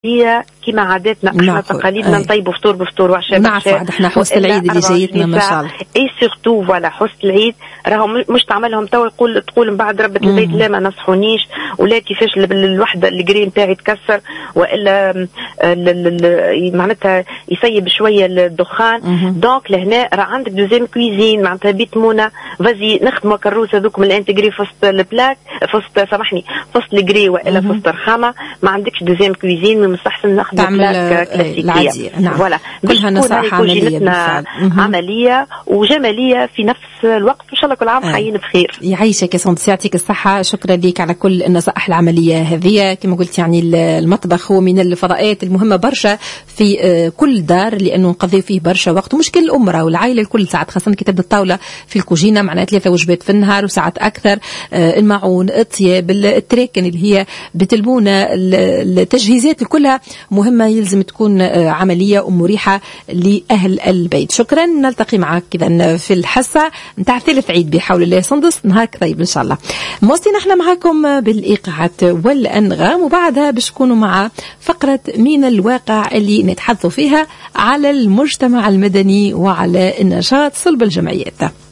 هي كما عاداتنا احنا تقاليدنا نطيبوا فطور بفطور وعشاء بعشاء. احنا حوسة العيد اللي جايتنا ما شاء الله. اي سورتو فوالا حوسة العيد راهم مش تعملهم تو تقول من بعد ربة البيت لا ما نصحونيش ولا كيفاش الوحده الجري نتاعي تكسر والا معناتها يسيب شويه الدخان. دونك لهنا راه عندك دوزيام كويزين معناتها بيت مونا فازي نخدموا كروسه دوك من الانتجري فوسط البلاك فوسط سامحني فوسط الجري والا فوسط الرخامه ما عندكش دوزيام كويزين من المستحسن نخدم بلاك كلاسيكيه. نعم. فوالا كلها نصائح عمليه عمليه وجماليه في نفس الوقت. ان شاء الله كل عام حيين بخير. يعيشك يا سندس يعطيك الصحه. شكرا لك على كل النصائح العمليه هذه. كما قلت يعني المطبخ هو من الفضاءات المهمه برشا في كل دار لانه نقضي فيه برشا وقت ومشكل الامره والعائله الكل ساعات خاصه كي تبدا الطاوله في الكوجينه معناها 3 وجبات في النهار وساعات اكثر. المعون الطياب التراكن اللي هي بتلبونه التجهيزات كلها مهمه يلزم تكون عمليه ومريحه لاهل البيت. شكرا. نلتقي معك اذا في الحصه نتاع ثالث عيد بحول الله سندس نهار طيب ان شاء الله. موصلين احنا معكم بالايقاعات والانغام وبعدها باش نكونوا مع فقره من الواقع اللي نتحدثوا فيها على المجتمع المدني وعلى النشاط صلب الجمعيات.